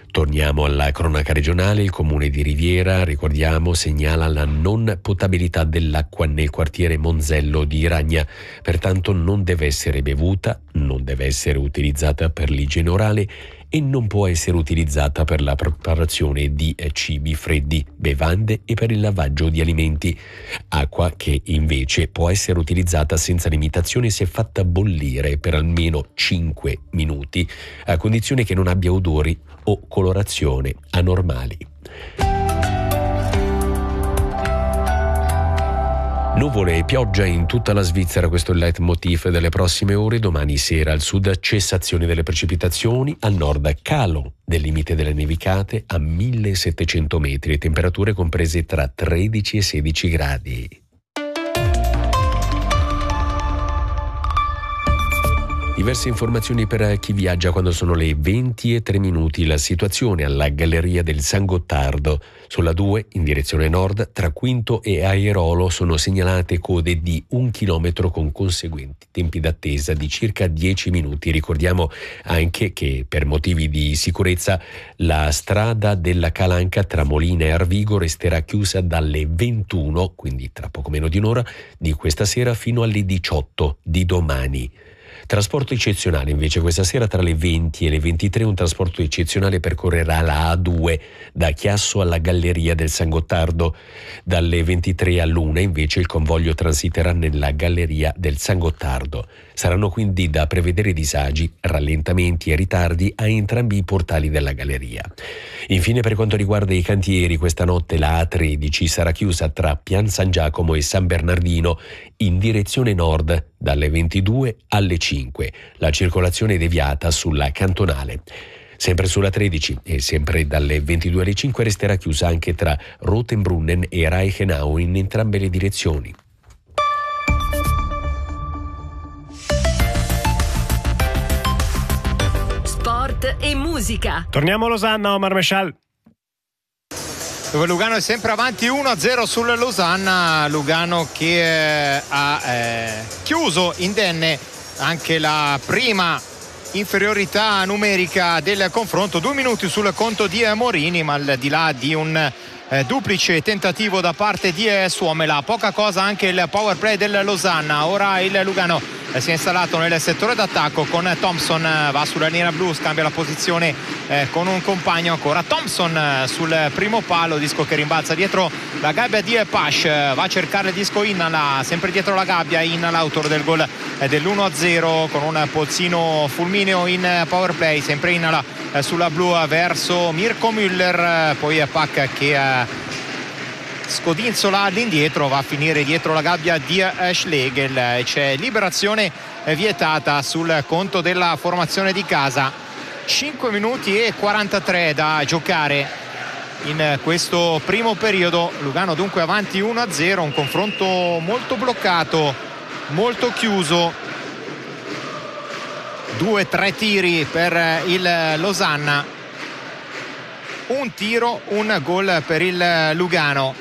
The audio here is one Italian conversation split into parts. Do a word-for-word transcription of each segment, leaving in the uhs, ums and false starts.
Torniamo alla cronaca regionale. Il comune di Riviera, ricordiamo, segnala la non potabilità dell'acqua nel quartiere Monzello di Ragna, pertanto non deve essere bevuta, non deve essere utilizzata per l'igiene orale e non può essere utilizzata per la preparazione di cibi freddi, bevande e per il lavaggio di alimenti. Acqua che invece può essere utilizzata senza limitazione se fatta bollire per almeno cinque minuti, a condizione che non abbia odori o colorazione anormali. Nuvole e pioggia in tutta la Svizzera, questo è il leitmotiv delle prossime ore. Domani sera al sud cessazione delle precipitazioni, al nord calo del limite delle nevicate a millesettecento metri e temperature comprese tra tredici e sedici gradi. Diverse informazioni per chi viaggia quando sono le venti e tre minuti. La situazione alla Galleria del San Gottardo. Sulla due, in direzione nord, tra Quinto e Airolo sono segnalate code di un chilometro con conseguenti tempi d'attesa di circa dieci minuti. Ricordiamo anche che per motivi di sicurezza la strada della Calanca tra Molina e Arvigo resterà chiusa dalle ventuno, quindi tra poco meno di un'ora, di questa sera fino alle diciotto di domani. Trasporto eccezionale invece questa sera tra le venti e le ventitré un trasporto eccezionale percorrerà la A due da Chiasso alla Galleria del San Gottardo. Dalle ventitré all'una invece il convoglio transiterà nella Galleria del San Gottardo. Saranno quindi da prevedere disagi, rallentamenti e ritardi a entrambi i portali della galleria. Infine, per quanto riguarda i cantieri, questa notte la A tredici sarà chiusa tra Pian San Giacomo e San Bernardino in direzione nord dalle ventidue alle cinque. La circolazione è deviata sulla cantonale. Sempre sulla tredici e sempre dalle ventidue alle cinque resterà chiusa anche tra Rotenbrunnen e Reichenau in entrambe le direzioni. Sport e musica. Torniamo a Losanna, Omar Meshal. Dove Lugano è sempre avanti uno a zero sul Losanna. Lugano che eh, ha eh, chiuso indenne anche la prima inferiorità numerica del confronto. Due minuti sul conto di Morini, ma al di là di un eh, duplice tentativo da parte di eh, Suomela, poca cosa anche il power play del Losanna. Ora il Lugano eh, si è installato nel settore d'attacco con Thompson, eh, va sulla linea blu, scambia la posizione eh, con un compagno ancora. Thompson eh, sul primo palo, disco che rimbalza dietro la gabbia di Pash, eh, va a cercare il disco Innala, sempre dietro la gabbia. Innala, autore del gol eh, dell'uno a zero con un polzino fulmineo in power play, sempre Innala eh, sulla blu verso Mirko Müller, eh, poi Pack che eh, scodinzola all'indietro, va a finire dietro la gabbia di Schlegel. C'è liberazione vietata sul conto della formazione di casa. Cinque minuti e quarantatré da giocare in questo primo periodo. Lugano dunque avanti uno a zero, un confronto molto bloccato, molto chiuso. Due tre tiri per il Losanna, un tiro, un gol per il Lugano.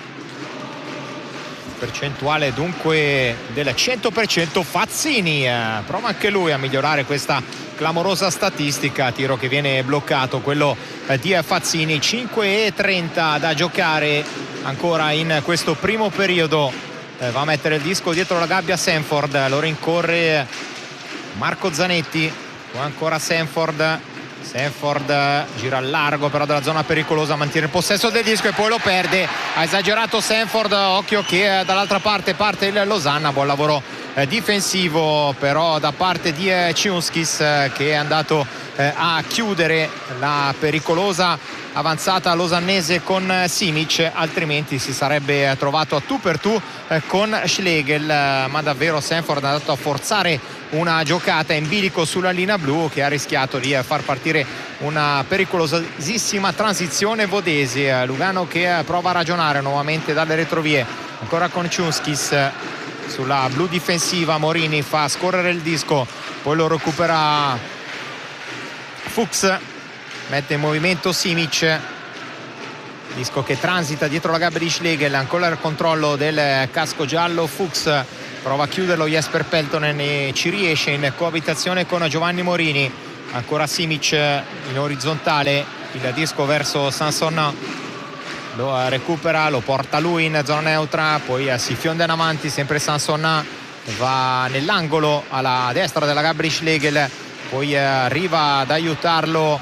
Percentuale dunque del cento per cento. Fazzini eh, prova anche lui a migliorare questa clamorosa statistica. Tiro che viene bloccato, quello eh, di Fazzini. Cinque e trenta da giocare ancora in questo primo periodo. Eh, va a mettere il disco dietro la gabbia Sanford, lo rincorre Marco Zanetti. Poi ancora Sanford. Sanford gira al largo però della zona pericolosa, mantiene il possesso del disco e poi lo perde. Ha esagerato Sanford, occhio che dall'altra parte parte il Losanna. Buon lavoro eh, difensivo però da parte di eh, Ciunskis eh, che è andato eh, a chiudere la pericolosa avanzata losannese con eh, Simic, altrimenti si sarebbe eh, trovato a tu per tu eh, con Schlegel, eh, ma davvero Sanford è andato a forzare una giocata in bilico sulla linea blu che ha rischiato di far partire una pericolosissima transizione vodese. Lugano che prova a ragionare nuovamente dalle retrovie, ancora con Ciunskis sulla blu difensiva. Morini fa scorrere il disco, poi lo recupera Fuchs, mette in movimento Simic, disco che transita dietro la gabbia di Schlegel, ancora il controllo del casco giallo. Fuchs prova a chiuderlo Jesper Peltonen e ci riesce in coabitazione con Giovanni Morini. Ancora Simic in orizzontale il disco verso Sanson, lo recupera, lo porta lui in zona neutra, poi si fionda in avanti, sempre Sanson va nell'angolo alla destra della Gabri Schlegel, poi arriva ad aiutarlo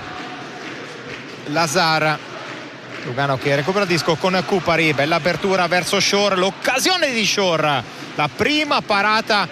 Lazar. Lugano che recupera il disco con Kupari, bella apertura verso Shore, l'occasione di Shore, la prima parata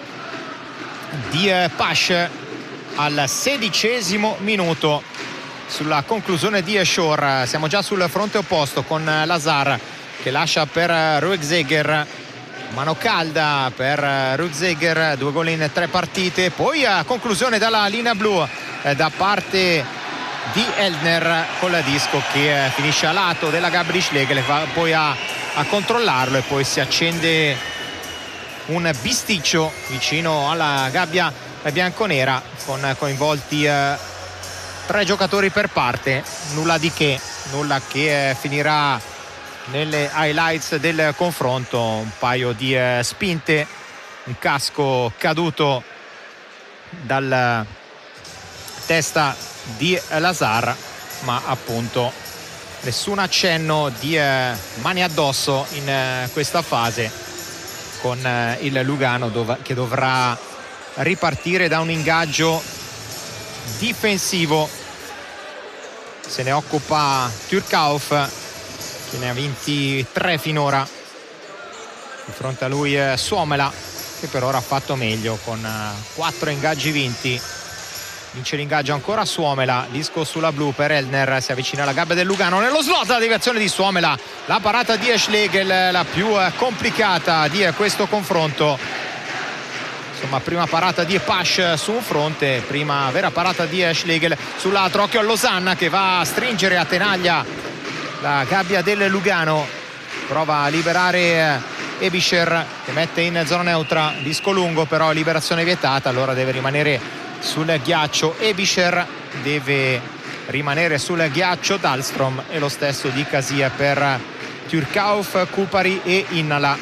di Pash al sedicesimo minuto sulla conclusione di Shore. Siamo già sul fronte opposto con Lazar che lascia per Ruegzeger, mano calda per Ruegzeger, due gol in tre partite, poi a conclusione dalla linea blu eh, da parte di Elner con il disco che eh, finisce a lato della Gabri Schlegel, va poi a, a controllarlo e poi si accende un bisticcio vicino alla gabbia bianconera con coinvolti eh, tre giocatori per parte, nulla di che, nulla che eh, finirà nelle highlights del confronto, un paio di eh, spinte, un casco caduto dal testa di Lazar, ma appunto nessun accenno di eh, mani addosso in eh, questa fase, con eh, il Lugano dov- che dovrà ripartire da un ingaggio difensivo. Se ne occupa Türkauf, che ne ha vinti tre finora. Di fronte a lui eh, Suomela, che per ora ha fatto meglio con eh, quattro ingaggi vinti. Vince l'ingaggio ancora Suomela, disco sulla blu per Elner, si avvicina alla gabbia del Lugano, nello slot la deviazione di Suomela, la parata di Schlegel, la più eh, complicata di eh, questo confronto. Insomma, prima parata di Pash su un fronte, prima vera parata di Schlegel sull'altro. Occhio a Losanna che va a stringere a tenaglia la gabbia del Lugano, prova a liberare Ebischer che mette in zona neutra, disco lungo però liberazione vietata, allora deve rimanere sul ghiaccio. Ebischer deve rimanere sul ghiaccio, Dahlstrom, e lo stesso di Casia per Türkauf, Kupari e Innala.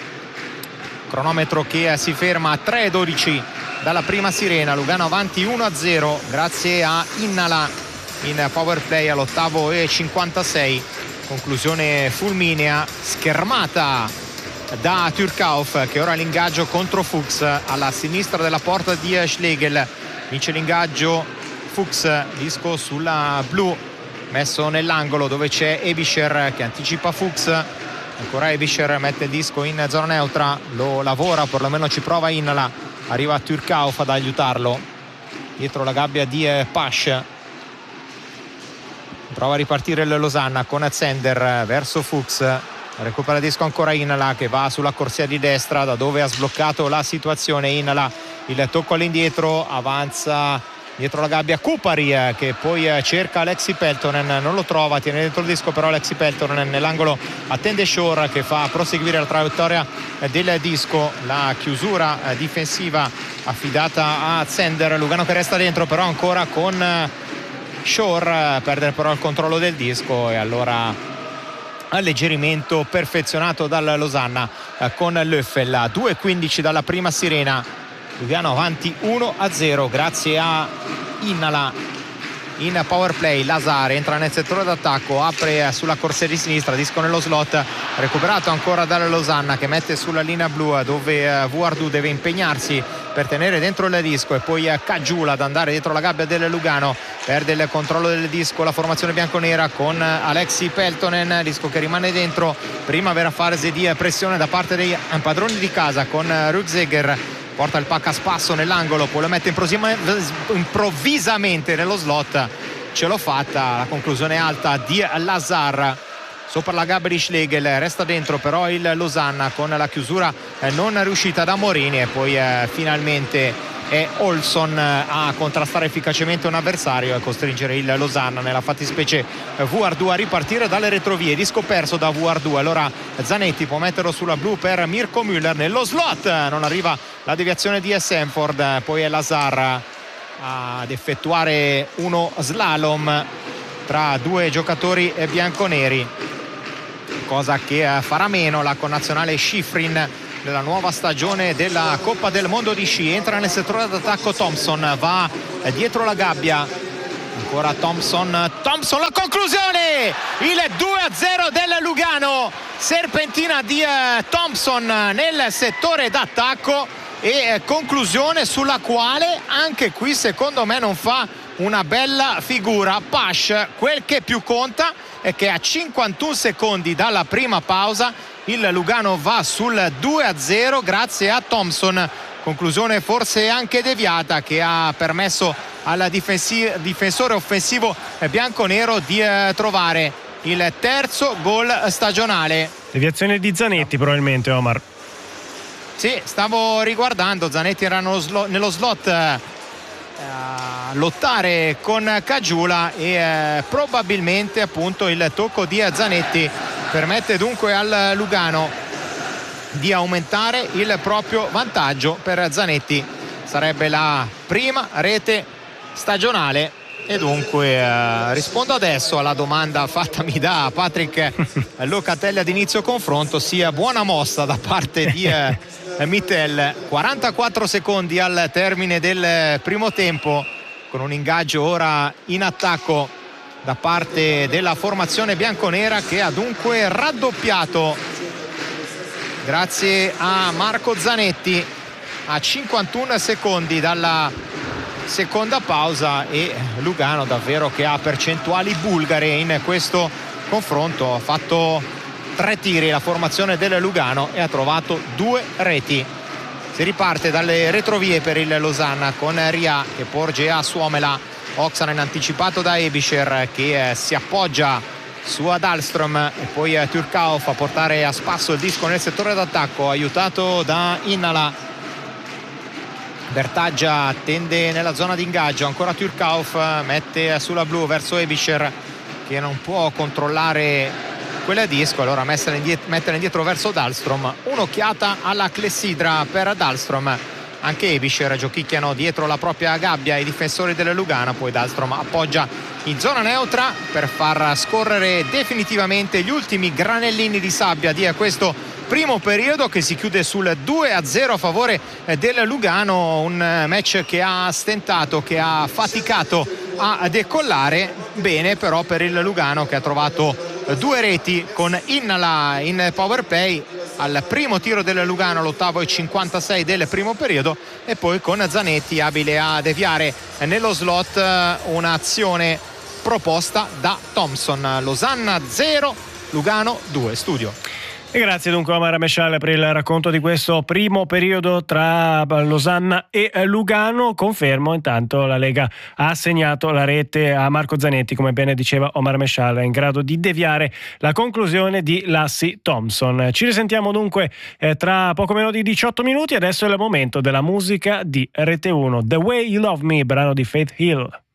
Cronometro che si ferma a tre e dodici dalla prima sirena, Lugano avanti uno a zero grazie a Innala in power play all'ottavo e cinquantasei, conclusione fulminea schermata da Türkauf che ora l'ingaggio contro Fuchs alla sinistra della porta di Schlegel. Vince l'ingaggio Fuchs, disco sulla blu messo nell'angolo dove c'è Ebischer che anticipa Fuchs, ancora Ebischer mette il disco in zona neutra, lo lavora, perlomeno ci prova Innala, arriva Türkauf ad aiutarlo dietro la gabbia di Pash, prova a ripartire il Losanna con Zender verso Fuchs, recupera il disco ancora Innala che va sulla corsia di destra da dove ha sbloccato la situazione. Innala, il tocco all'indietro, avanza dietro la gabbia Kupari che poi cerca Alexi Peltonen, non lo trova, tiene dentro il disco però Alexi Peltonen nell'angolo attende Shore che fa proseguire la traiettoria del disco, la chiusura difensiva affidata a Zender. Lugano che resta dentro però ancora con Shore, perde però il controllo del disco e allora alleggerimento perfezionato dal Losanna eh, con Löffel. Due e quindici dalla prima sirena, Lugano avanti uno a zero grazie a Innala in power play. Lazar entra nel settore d'attacco, apre sulla corsia di sinistra, disco nello slot, recuperato ancora dalla Losanna che mette sulla linea blu dove Vuardu deve impegnarsi per tenere dentro il disco e poi Caggiula ad andare dietro la gabbia del Lugano, perde il controllo del disco la formazione bianconera con Alexi Peltonen, disco che rimane dentro, primavera fase di pressione da parte dei padroni di casa con Ruegzeger, porta il pacca a spasso nell'angolo, poi lo mette improvvisamente nello slot, ce l'ho fatta, la conclusione alta di Lazar sopra la gabbia di Schlegel, resta dentro però il Losanna con la chiusura eh, non riuscita da Morini e poi eh, finalmente è Olson a contrastare efficacemente un avversario e costringere il Losanna, nella fattispecie Vuardu, a ripartire dalle retrovie. Disco perso da Vuardu, allora Zanetti può metterlo sulla blu per Mirko Müller nello slot, non arriva la deviazione di Sanford, poi è Lazar ad effettuare uno slalom tra due giocatori bianconeri, cosa che farà meno la connazionale Schifrin nella nuova stagione della Coppa del Mondo di sci. Entra nel settore d'attacco Thompson, va dietro la gabbia ancora Thompson, Thompson la conclusione, il due a zero del Lugano, serpentina di eh, Thompson nel settore d'attacco e eh, conclusione sulla quale anche qui secondo me non fa una bella figura Pash. Quel che più conta è che a cinquantuno secondi dalla prima pausa il Lugano va sul due a zero grazie a Thompson, conclusione forse anche deviata che ha permesso al difensi- difensore offensivo bianconero di eh, trovare il terzo gol stagionale. Deviazione di Zanetti probabilmente, Omar. Sì, stavo riguardando, Zanetti era nello slot, nello slot eh, a lottare con Caggiula e eh, probabilmente appunto il tocco di Zanetti permette dunque al Lugano di aumentare il proprio vantaggio. Per Zanetti sarebbe la prima rete stagionale e dunque eh, rispondo adesso alla domanda fattami da Patrick Locatelli ad inizio confronto, sia buona mossa da parte di eh, Mittel. Quarantaquattro secondi al termine del primo tempo, con un ingaggio ora in attacco da parte della formazione bianconera che ha dunque raddoppiato grazie a Marco Zanetti a cinquantuno secondi dalla seconda pausa. E Lugano davvero che ha percentuali bulgare in questo confronto, ha fatto tre tiri la formazione del Lugano e ha trovato due reti. Si riparte dalle retrovie per il Losanna con Ria che porge a Suomela, Oksanen anticipato da Ebischer che eh, si appoggia su ad Dahlström e poi eh, Turkauf a portare a spasso il disco nel settore d'attacco, aiutato da Innala. Bertaggia tende nella zona di ingaggio, ancora Turkauf mette sulla blu verso Ebischer che non può controllare quella disco, allora metterla indietro, metterla indietro verso Dahlström. Un'occhiata alla clessidra per Dahlström, anche Ebischer giochicchiano dietro la propria gabbia i difensori del Lugano, poi Dahlström appoggia in zona neutra per far scorrere definitivamente gli ultimi granellini di sabbia di questo primo periodo, che si chiude sul due a zero a favore del Lugano. Un match che ha stentato, che ha faticato a decollare bene però per il Lugano, che ha trovato due reti con Innala in power play al primo tiro del Lugano, l'ottavo e cinquantasei del primo periodo, e poi con Zanetti abile a deviare nello slot un'azione proposta da Thompson. Losanna zero, Lugano due. Studio. E grazie dunque a Omar Mescial per il racconto di questo primo periodo tra Losanna e Lugano. Confermo intanto la Lega ha assegnato la rete a Marco Zanetti, come bene diceva Omar Mescial, in grado di deviare la conclusione di Lassi Thompson. Ci risentiamo dunque eh, tra poco meno di diciotto minuti. Adesso è il momento della musica di Rete uno. The Way You Love Me, brano di Faith Hill.